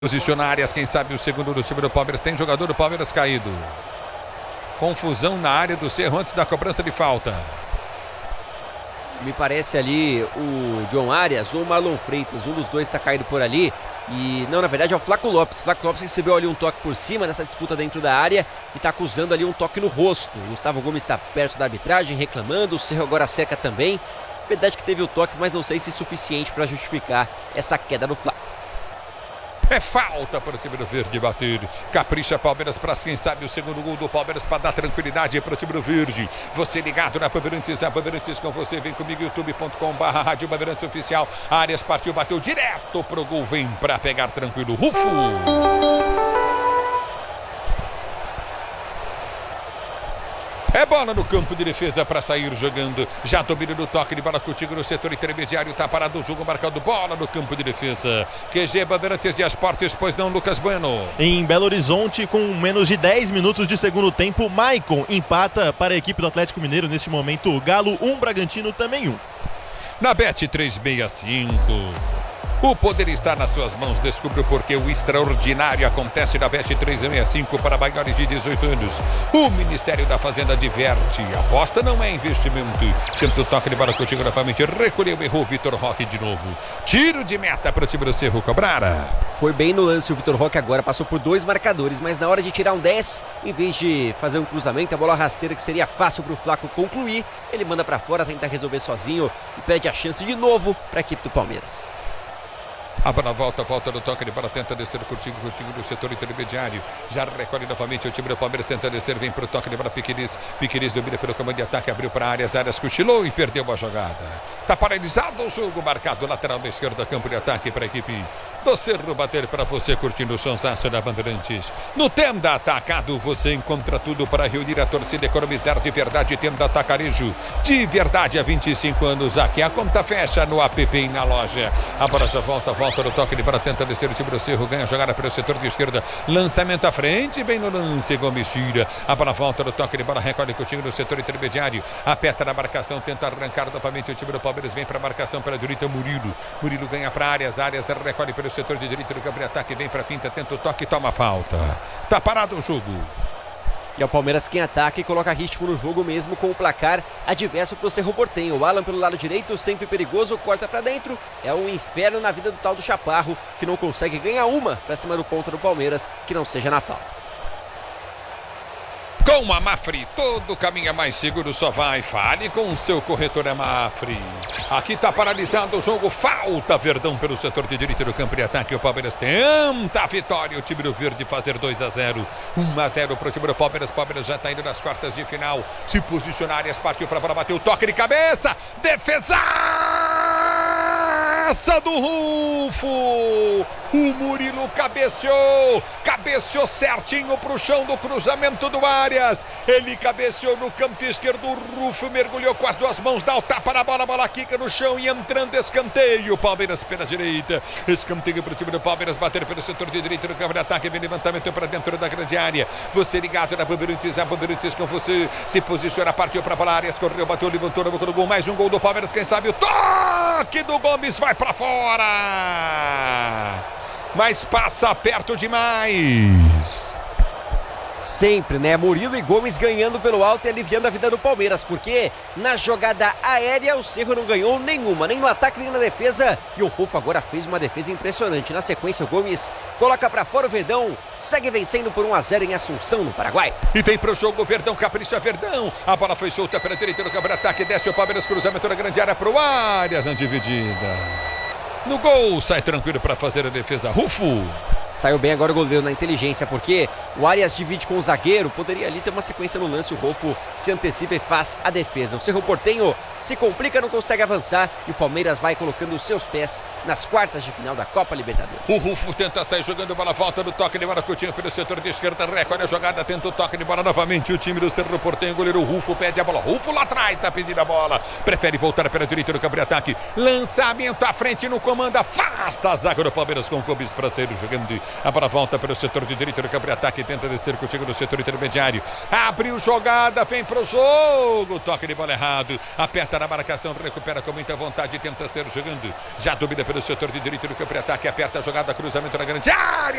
Posiciona áreas, quem sabe o segundo do time do Palmeiras. Tem jogador do Palmeiras caído. Confusão na área do Cerro antes da cobrança de falta. Me parece ali o John Arias ou o Marlon Freitas. Um dos dois está caído por ali. E não, na verdade é o Flaco Lopes. Flaco Lopes recebeu ali um toque por cima nessa disputa dentro da área e está acusando ali um toque no rosto. O Gustavo Gomes está perto da arbitragem, reclamando. O Cerro agora seca também. Verdade que teve o toque, mas não sei se é suficiente para justificar essa queda do Flaco. É falta para o time do Verde bater. Capricha Palmeiras para quem sabe o segundo gol do Palmeiras para dar tranquilidade para o time do Verde. Você ligado na Bandeirantes, a Bandeirantes com você. Vem comigo, youtube.com/Rádio Bandeirantes Oficial. Arias partiu, bateu direto pro gol. Vem para pegar tranquilo. Rufo! É bola no campo de defesa para sair jogando. Já domina no toque de bola contigo no setor intermediário. Tá parado o jogo marcado. Bola no campo de defesa. QG Bandeirantes de Esportes, pois não, Lucas Bueno. Em Belo Horizonte, com menos de 10 minutos de segundo tempo, Maicon empata para a equipe do Atlético Mineiro. Neste momento, Galo 1, Bragantino também 1. Na Bet 365. O poder está nas suas mãos. Descubra porque o extraordinário acontece na Bet 365 para maiores de 18 anos. O Ministério da Fazenda diverte. Aposta não é investimento. Tenta o toque de bola contigo novamente. Recolheu, errou Vitor Roque de novo. Tiro de meta para o time do Cerro cobrar. Foi bem no lance o Vitor Roque agora. Passou por dois marcadores, mas na hora de tirar um 10, em vez de fazer um cruzamento, a bola rasteira que seria fácil para o Flaco concluir, ele manda para fora, tenta resolver sozinho e perde a chance de novo para a equipe do Palmeiras. A bola volta no toque de bola, tenta descer curtinho do setor intermediário. Já recolhe novamente o time do Palmeiras, tenta descer, vem pro toque de bola, Piqueires domina pelo comando de ataque, abriu para Arias cochilou e perdeu a jogada. Tá paralisado o jogo, marcado lateral da esquerda, campo de ataque para a equipe do Cerro bater para você, curtindo o sonsaço da Bandeirantes. No Tenda Atacado você encontra tudo para reunir a torcida, economizar de verdade. Tenda Atacarejo, de verdade há 25 anos. Aqui a conta fecha no app e na loja. A bola já volta no toque de bola, tenta descer o time do Cerro, ganha a jogada pelo setor de esquerda, lançamento à frente, bem no lance, Gomes tira, a bola volta no toque de bola, recolhe com o time do setor intermediário, aperta na marcação, tenta arrancar novamente o time do Palmeiras, vem para a marcação pela direita, Murilo ganha para Arias recolhe pelo setor de direita do campo de ataque, vem para a finta, tenta o toque, toma falta, tá parado o jogo. E é o Palmeiras quem ataca e coloca ritmo no jogo mesmo com o placar adverso pro Cerro Porteño. O Alan pelo lado direito, sempre perigoso, corta pra dentro. É um inferno na vida do tal do Chaparro, que não consegue ganhar uma pra cima do ponta do Palmeiras, que não seja na falta. Com a Mafre, todo caminho é mais seguro, só vai. Fale com o seu corretor é Mafre. Aqui tá paralisado o jogo, falta Verdão pelo setor de direita do campo de ataque. O Palmeiras tenta a vitória, o time do Verde fazer 2-0. 1-0 pro time do Palmeiras. Palmeiras já tá indo nas quartas de final. Se posicionar, Arias partiu pra bola, bateu o toque de cabeça. Defesaça do Rufo. O Murilo cabeceou certinho pro chão do cruzamento do Arias. Ele cabeceou no canto esquerdo, o Rufo mergulhou com as duas mãos, dá o tapa na bola, a bola quica no chão e entrando escanteio. Palmeiras pela direita, escanteio pro time do Palmeiras, bater pelo setor de direita do campo de ataque, vem levantamento para dentro da grande área. Você ligado na Bandeirantes, a Bandeirantes com você, se posiciona, partiu pra bola, Arias correu, bateu, levantou na boca do gol, mais um gol do Palmeiras, quem sabe o toque do Gomes vai pra fora. Mas passa perto demais. Sempre, né? Murilo e Gomes ganhando pelo alto e aliviando a vida do Palmeiras, porque na jogada aérea o Cerro não ganhou nenhuma, nem no ataque nem na defesa, e o Rufo agora fez uma defesa impressionante. Na sequência o Gomes coloca pra fora o Verdão, segue vencendo por 1-0 em Assunção, no Paraguai. E vem pro jogo o Verdão, capricha Verdão, a bola foi solta pela direita do campo de ataque, desce o Palmeiras, cruzamento na grande área pro Arias, na dividida. No gol, sai tranquilo para fazer a defesa, Rufo. Saiu bem agora o goleiro na inteligência, porque o Arias divide com o zagueiro, poderia ali ter uma sequência no lance, o Rufo se antecipa e faz a defesa. O Cerro Porteño se complica, não consegue avançar e o Palmeiras vai colocando os seus pés nas quartas de final da Copa Libertadores. O Rufo tenta sair jogando bola, volta no toque de bola, Coutinho pelo setor de esquerda, recolhe a jogada, tenta o toque de bola novamente, o time do Cerro Porteño, goleiro Rufo pede a bola, Rufo lá atrás, tá pedindo a bola, prefere voltar pela direita do campo de ataque, lançamento à frente no comando, afasta a zaga do Palmeiras com o Gomes para sair jogando. A bola volta para o setor de direito do campo de ataque. Tenta descer contigo no setor intermediário. Abriu jogada, vem pro jogo. Toque de bola errado. Aperta na marcação, recupera com muita vontade. Tenta ser jogando. Já domina pelo setor de direito do campo de ataque. Aperta a jogada, cruzamento na grande área.